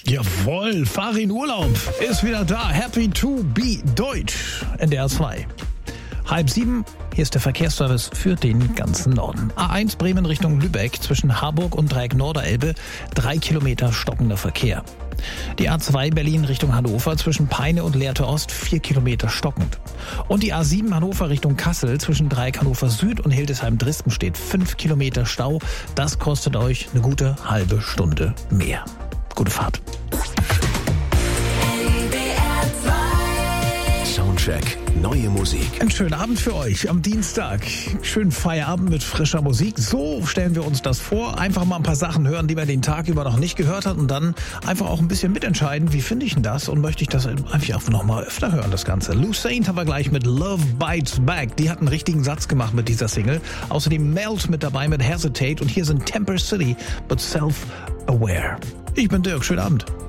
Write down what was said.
Jawohl, Farin Urlaub ist wieder da. Happy to be Deutsch. NDR 2. 6:30, hier ist der Verkehrsservice für den ganzen Norden. A1 Bremen Richtung Lübeck zwischen Harburg und Dreieck Norderelbe, 3 Kilometer stockender Verkehr. Die A2 Berlin Richtung Hannover zwischen Peine und Lehrte Ost, 4 Kilometer stockend. Und die A7 Hannover Richtung Kassel zwischen Dreieck Hannover Süd und Hildesheim-Dresden steht 5 Kilometer Stau. Das kostet euch eine gute halbe Stunde mehr. Gute Fahrt. Soundcheck. Neue Musik. Einen schönen Abend für euch am Dienstag. Schönen Feierabend mit frischer Musik. So stellen wir uns das vor. Einfach mal ein paar Sachen hören, die man den Tag über noch nicht gehört hat und dann einfach auch ein bisschen mitentscheiden, wie finde ich denn das und möchte ich das einfach noch mal öfter hören, das Ganze. Lou Saint haben wir gleich mit Love Bites Back. Die hat einen richtigen Satz gemacht mit dieser Single. Außerdem Melt mit dabei mit Hesitate und hier sind Temper City, but Self-Aware. Ich bin Dirk, schönen Abend.